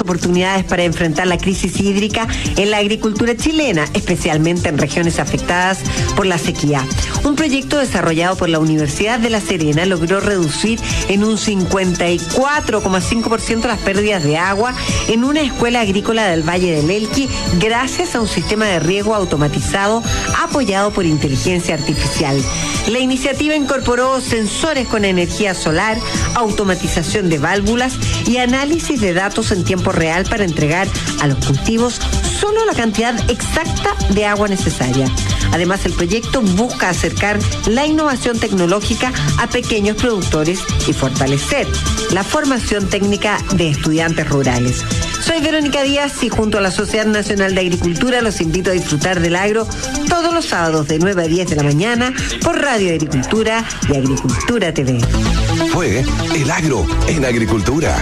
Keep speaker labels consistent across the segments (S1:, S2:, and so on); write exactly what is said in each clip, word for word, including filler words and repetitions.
S1: oportunidades para enfrentar la crisis hídrica en la agricultura chilena, especialmente en regiones afectadas por la sequía. Un proyecto desarrollado por la Universidad de La Serena logró reducir en un cincuenta y cuatro coma cinco por ciento las pérdidas de agua en una escuela agrícola del Valle del Elqui gracias a un sistema de riego automatizado apoyado por inteligencia artificial. La iniciativa incorporó sensores con energía solar, automatización de válvulas y análisis de datos en tiempo real para entregar a los cultivos solo la cantidad exacta de agua necesaria. Además, el proyecto busca acercar la innovación tecnológica a pequeños productores y fortalecer la formación técnica de estudiantes rurales. Soy Verónica Díaz y junto a la Sociedad Nacional de Agricultura los invito a disfrutar del agro todos los sábados de nueve a diez de la mañana por Radio Agricultura y Agricultura T V.
S2: Fue El Agro en Agricultura.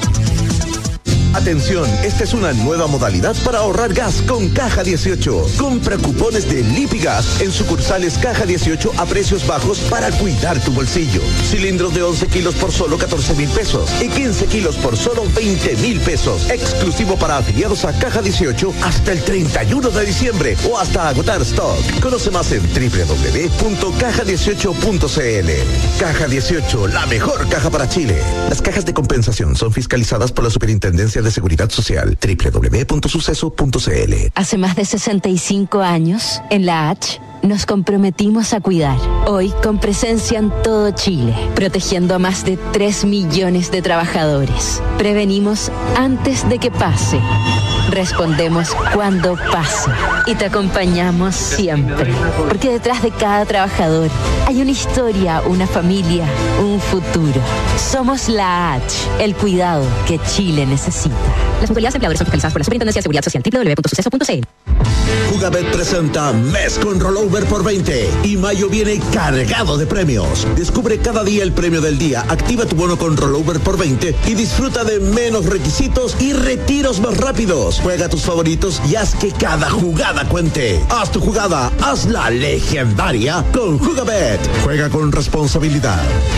S2: Atención, esta es una nueva modalidad para ahorrar gas con Caja dieciocho. Compra cupones de Lipigas en sucursales Caja dieciocho a precios bajos para cuidar tu bolsillo. Cilindros de once kilos por solo catorce mil pesos y quince kilos por solo veinte mil pesos. Exclusivo para afiliados a Caja dieciocho hasta el treinta y uno de diciembre o hasta agotar stock. Conoce más en doble u doble u doble u punto caja dieciocho punto c l. Caja dieciocho, la mejor caja para Chile. Las cajas de compensación son fiscalizadas por la Superintendencia de Seguridad Social. doble u doble u doble u punto suceso punto c l.
S3: Hace más de sesenta y cinco años, en la H, nos comprometimos a cuidar. Hoy, con presencia en todo Chile, protegiendo a más de tres millones de trabajadores. Prevenimos antes de que pase. Respondemos cuando pase. Y te acompañamos siempre. Porque detrás de cada trabajador hay una historia, una familia, un futuro. Somos la H, el cuidado que Chile necesita. Las mutualidades empleadores son fiscalizadas por la Superintendencia de Seguridad Social. doble u doble u doble u punto suceso punto c l.
S4: Jugabet presenta Mes con Rollover por veinte y mayo viene cargado de premios. Descubre cada día el premio del día, activa tu bono con Rollover por veinte y disfruta de menos requisitos y retiros más rápidos. Juega tus favoritos y haz que cada jugada cuente. Haz tu jugada, hazla legendaria con Jugabet. Juega con responsabilidad.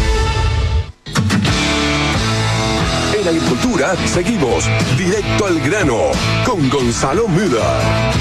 S2: En Agricultura seguimos directo al grano con Gonzalo Müller.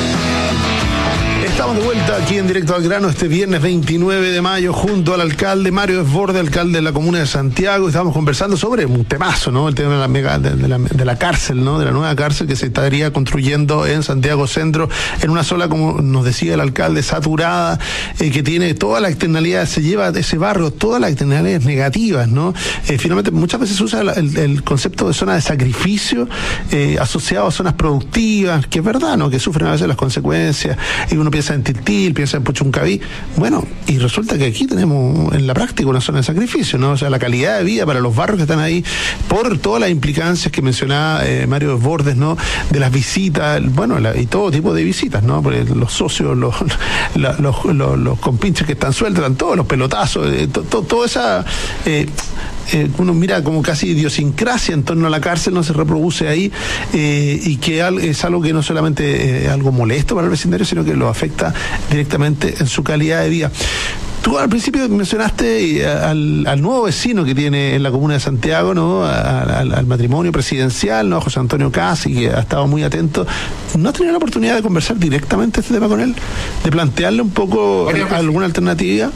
S5: Estamos de vuelta aquí en Directo al Grano este viernes veintinueve de mayo junto al alcalde Mario Desbordes, alcalde de la comuna de Santiago. Estamos conversando sobre un temazo, ¿no? El tema de la, mega, de, de la, de la cárcel, ¿no? De la nueva cárcel que se estaría construyendo en Santiago Centro, en una zona, como nos decía el alcalde, saturada, eh, que tiene todas las externalidades, se lleva de ese barrio todas las externalidades negativas, ¿no? Eh, finalmente, muchas veces se usa el, el concepto de zona de sacrificio eh, asociado a zonas productivas, que es verdad, ¿no? Que sufren a veces las consecuencias, y uno piensa en Tiltil, piensa en Puchuncaví, bueno, y resulta que aquí tenemos en la práctica una zona de sacrificio, ¿no? O sea, la calidad de vida para los barrios que están ahí, por todas las implicancias que mencionaba eh, Mario Desbordes, ¿no? De las visitas, bueno, la, y todo tipo de visitas, ¿no? Porque los socios, los, la, los, los, los compinches que están sueltos, están todos los pelotazos, eh, to, to, toda esa... Eh, Eh, uno mira como casi idiosincrasia en torno a la cárcel, no se reproduce ahí, eh, y que al, es algo que no solamente es eh, algo molesto para el vecindario, sino que lo afecta directamente en su calidad de vida. Tú al principio mencionaste al, al nuevo vecino que tiene en la comuna de Santiago, ¿no? Al, al matrimonio presidencial, ¿no? A José Antonio Casi, que ha estado muy atento. ¿No has tenido la oportunidad de conversar directamente este tema con él? ¿De plantearle un poco alguna alternativa?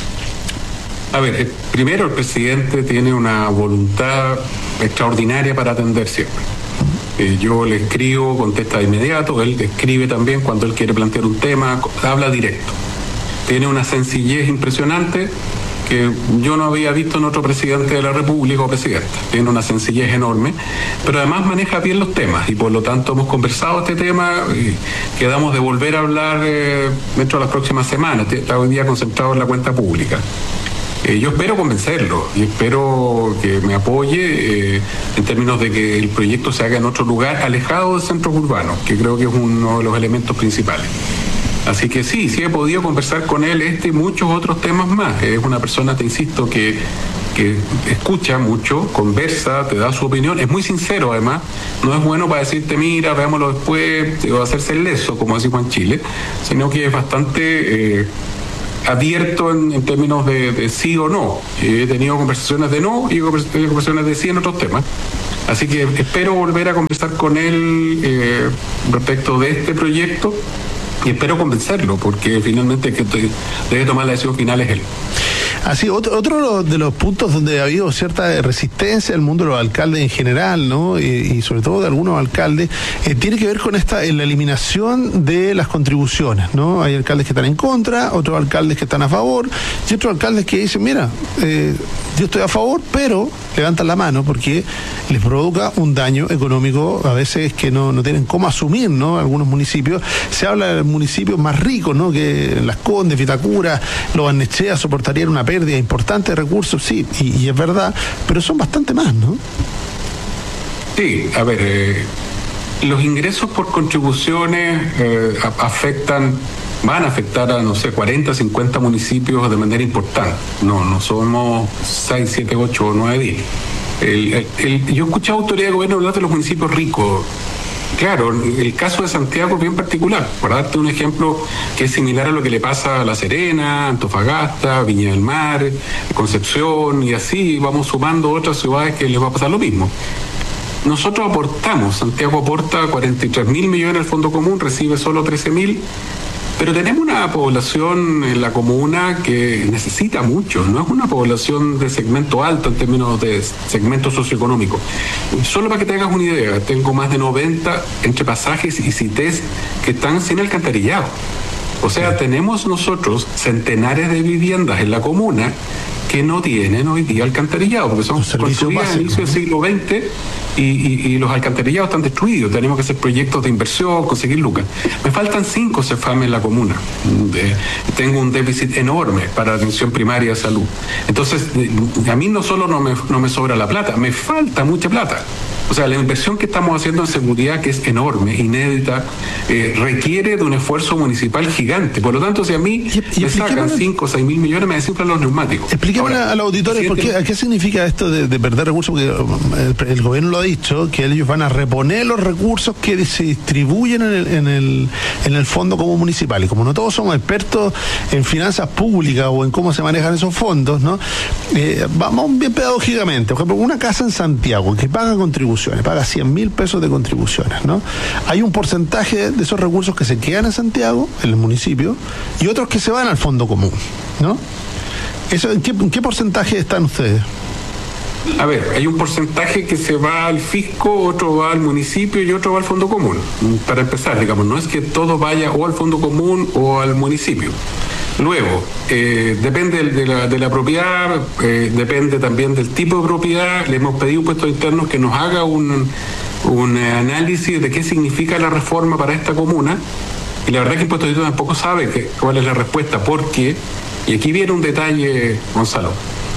S6: A ver, eh, primero el presidente tiene una voluntad extraordinaria para atender siempre. Eh, yo le escribo, contesta de inmediato, él escribe también cuando él quiere plantear un tema, habla directo. Tiene una sencillez impresionante que yo no había visto en otro presidente de la República o presidenta. Tiene una sencillez enorme, pero además maneja bien los temas y por lo tanto hemos conversado este tema y quedamos de volver a hablar eh, dentro de las próximas semanas. Está hoy día concentrado en la cuenta pública. Eh, yo espero convencerlo y espero que me apoye eh, en términos de que el proyecto se haga en otro lugar, alejado de centros urbanos, que creo que es uno de los elementos principales. Así que sí, sí he podido conversar con él este y muchos otros temas más. Es una persona, te insisto, que, que escucha mucho, conversa, te da su opinión, es muy sincero además, no es bueno para decirte, mira, veámoslo después, o hacerse el leso, como decimos en Chile, sino que es bastante... Eh, abierto en, en términos de, de sí o no. He tenido conversaciones de no y conversaciones de sí en otros temas. Así que espero volver a conversar con él eh, respecto de este proyecto y espero convencerlo, porque finalmente el que debe tomar la decisión final es él.
S5: Así, otro, otro de los puntos donde ha habido cierta resistencia del mundo de los alcaldes en general, ¿no? Y, y sobre todo de algunos alcaldes, eh, tiene que ver con esta en la eliminación de las contribuciones, ¿no? Hay alcaldes que están en contra, otros alcaldes que están a favor, y otros alcaldes que dicen, mira, eh, yo estoy a favor, pero levantan la mano porque les provoca un daño económico a veces que no, no tienen cómo asumir, ¿no? Algunos municipios, se habla de municipios más ricos, ¿no? Que Las Condes, Vitacura, Los Barnechea soportarían una pérdida importante de recursos, sí, y, y es verdad, pero son bastante más, ¿no?
S6: Sí, a ver, eh, los ingresos por contribuciones eh, afectan, van a afectar a, no sé, cuarenta, cincuenta municipios de manera importante. No, no somos seis, siete, ocho o nueve, diez. El, el, el, yo he escuchado autoridades de gobierno hablar de los municipios ricos. Claro, el caso de Santiago es bien particular. Para darte un ejemplo que es similar a lo que le pasa a La Serena, Antofagasta, Viña del Mar, Concepción, y así vamos sumando otras ciudades que les va a pasar lo mismo. Nosotros aportamos, Santiago aporta cuarenta y tres mil millones al Fondo Común, recibe solo trece mil, pero tenemos una población en la comuna que necesita mucho, no es una población de segmento alto en términos de segmento socioeconómico. Solo para que te hagas una idea, tengo más de noventa entre pasajes y CITES que están sin alcantarillado. O sea, tenemos nosotros centenares de viviendas en la comuna que no tienen hoy día alcantarillado, porque son construidas a inicio del siglo veinte y, y, y los alcantarillados están destruidos. Tenemos que hacer proyectos de inversión, conseguir lucas. Me faltan cinco CEFAM en la comuna. De, tengo un déficit enorme para atención primaria de salud. Entonces, a mí no solo no me, no me sobra la plata, me falta mucha plata. O sea, la inversión que estamos haciendo en seguridad, que es enorme, inédita, eh, requiere de un esfuerzo municipal gigante. Por lo tanto, si a mí y, y me sacan cinco o seis mil millones, me desinflan los neumáticos.
S5: Explícame a los auditores, ¿por qué, ¿qué significa esto de, de perder recursos? Porque el, el gobierno lo ha dicho, que ellos van a reponer los recursos que se distribuyen en el, en el, en el fondo como municipal. Y como no todos somos expertos en finanzas públicas o en cómo se manejan esos fondos, ¿no? Eh, vamos bien pedagógicamente. Por ejemplo, una casa en Santiago que paga contribuciones, paga cien mil pesos de contribuciones, ¿no? Hay un porcentaje de esos recursos que se quedan en Santiago, en el municipio, y otros que se van al fondo común, ¿no? Eso, ¿en qué, en qué porcentaje están ustedes?
S6: A ver, hay un porcentaje que se va al fisco, otro va al municipio y otro va al fondo común. Para empezar, digamos, no es que todo vaya o al fondo común o al municipio. Luego, eh, depende de la, de la propiedad, eh, depende también del tipo de propiedad. Le hemos pedido a Impuestos Internos que nos haga un, un análisis de qué significa la reforma para esta comuna. Y la verdad que Impuestos Internos tampoco sabe que, cuál es la respuesta, porque, y aquí viene un detalle, Gonzalo,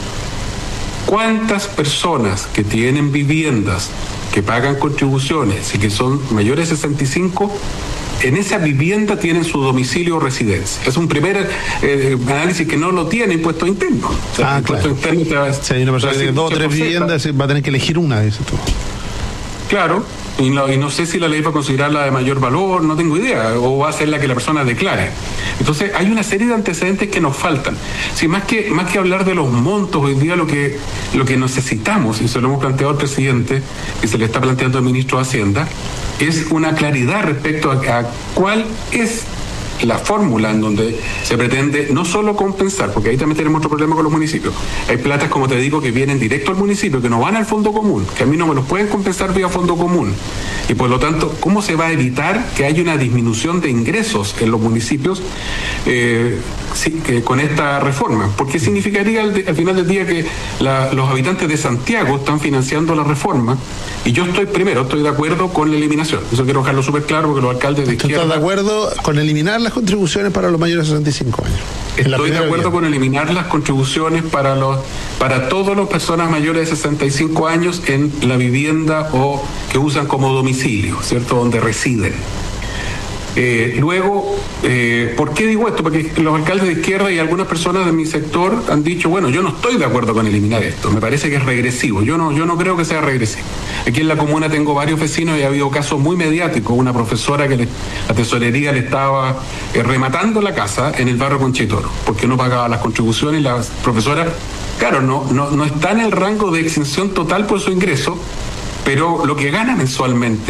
S6: ¿cuántas personas que tienen viviendas, que pagan contribuciones y que son mayores de sesenta y cinco, en esa vivienda tienen su domicilio o residencia? Es un primer eh, análisis que no lo tiene Impuestos Internos. O sea,
S5: ah,
S6: Impuestos
S5: claro.
S6: Internos
S5: si hay una persona que tiene dos o tres viviendas, va a tener que elegir una, dices tú.
S6: Claro, y no, y no sé si la ley va a considerarla de mayor valor, no tengo idea, o va a ser la que la persona declare. Entonces, hay una serie de antecedentes que nos faltan. Si más que, más que hablar de los montos, hoy día lo que, lo que necesitamos, y se lo hemos planteado al presidente, y se le está planteando al ministro de Hacienda, es una claridad respecto a, a cuál es la fórmula en donde se pretende no solo compensar, porque ahí también tenemos otro problema con los municipios. Hay platas, como te digo, que vienen directo al municipio, que no van al fondo común, que a mí no me los pueden compensar vía fondo común. Y por lo tanto, ¿cómo se va a evitar que haya una disminución de ingresos en los municipios eh, sí, que con esta reforma? Porque significaría al, de, al final del día que la, los habitantes de Santiago están financiando la reforma, y yo estoy primero, estoy de acuerdo con la eliminación. Eso quiero dejarlo súper claro, porque los alcaldes de izquierda...
S5: ¿Estás de acuerdo con eliminar las contribuciones para los mayores de sesenta y cinco años?
S6: Estoy de acuerdo vía. con eliminar las contribuciones para los para todas las personas mayores de sesenta y cinco años en la vivienda o que usan como domicilio, ¿cierto? Donde residen. Eh, luego, eh, ¿por qué digo esto? Porque los alcaldes de izquierda y algunas personas de mi sector han dicho, bueno, yo no estoy de acuerdo con eliminar esto, me parece que es regresivo. Yo no, yo no creo que sea regresivo. Aquí en la comuna tengo varios vecinos y ha habido casos muy mediáticos. Una profesora que le, la tesorería le estaba eh, rematando la casa en el barrio Conchitoro, porque no pagaba las contribuciones, y la profesora, claro, no, no, no está en el rango de exención total por su ingreso, Pero lo que gana mensualmente